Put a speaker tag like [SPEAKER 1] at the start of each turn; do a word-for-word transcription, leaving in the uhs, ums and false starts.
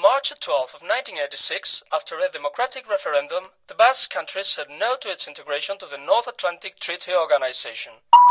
[SPEAKER 1] March twelfth of nineteen eighty-six, after a democratic referendum, the Basque Country said no to its integration to the North Atlantic Treaty Organization.